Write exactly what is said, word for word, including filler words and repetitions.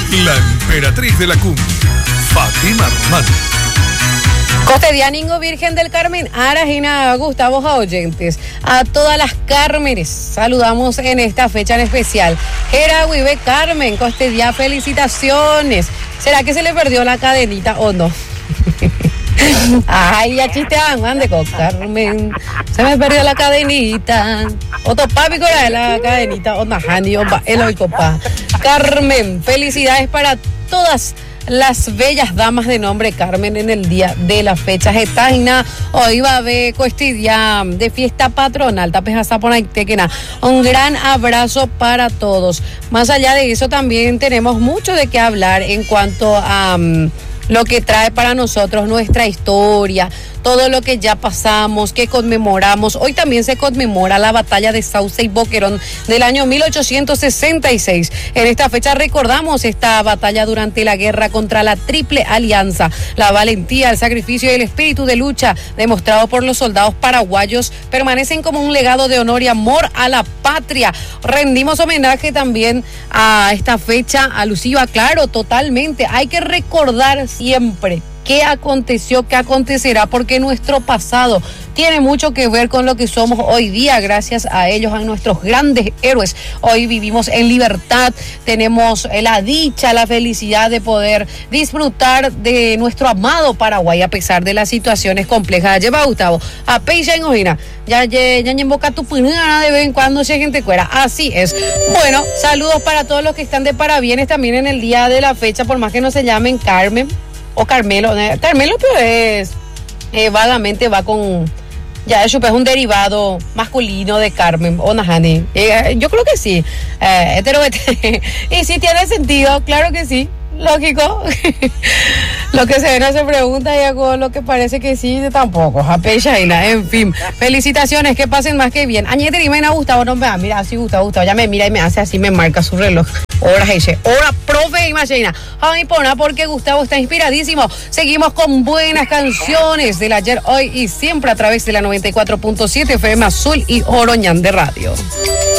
La emperatriz de la cumbia, Fátima Romano. Cotidianingo Virgen del Carmen, Arajina, Gustavo oyentes, a todas las Cármenes, saludamos en esta fecha en especial. Gera Wibe Carmen, Costedia, felicitaciones. ¿Será que se le perdió la cadenita o no? Ay, ya chistean, ande con Carmen, se me perdió la cadenita. Otro papi con la cadenita, onda Handy, el hoy copa. Carmen, felicidades para todas las bellas damas de nombre Carmen en el día de la fecha. Getaina, hoy va a haber cuestidia de fiesta patronal. Un gran abrazo para todos. Más allá de eso, también tenemos mucho de qué hablar en cuanto a um, lo que trae para nosotros nuestra historia, todo lo que ya pasamos, que conmemoramos. Hoy también se conmemora la batalla de Sauce y Boquerón del año mil ochocientos sesenta y seis. En esta fecha recordamos esta batalla durante la guerra contra la Triple Alianza. La valentía, el sacrificio y el espíritu de lucha demostrado por los soldados paraguayos permanecen como un legado de honor y amor a la patria. Rendimos homenaje también a esta fecha alusiva, claro, totalmente. Hay que recordar siempre qué aconteció, qué acontecerá, porque nuestro pasado tiene mucho que ver con lo que somos hoy día. Gracias a ellos, a nuestros grandes héroes, hoy vivimos en libertad, tenemos la dicha, la felicidad de poder disfrutar de nuestro amado Paraguay a pesar de las situaciones complejas. Lleva Gustavo, a Peixa en Ojina, ya ya en boca tu punana de vez en cuando se gente fuera. Así es. Bueno, saludos para todos los que están de parabienes también en el día de la fecha, por más que no se llamen Carmen o Carmelo. Carmelo, pero es eh, vagamente va con, ya eso es un derivado masculino de Carmen o Nahani. Eh, yo creo que sí. Eh, hetero, hetero. Y sí tiene sentido, claro que sí. Lógico. Lo que se ve no se pregunta, y hago lo que parece que sí, tampoco. Japeshaina, en fin. Felicitaciones, que pasen más que bien. Añete y me ha gustado, no me va. Mira, así Gustavo, Gustavo. Ya me mira y me hace así, me marca su reloj. Hora, Heiche. Hora, profe, imagina. Ay, pona, porque Gustavo está inspiradísimo. Seguimos con buenas canciones del ayer, hoy y siempre a través de la noventa y cuatro punto siete F M Azul y Oroñán de Radio.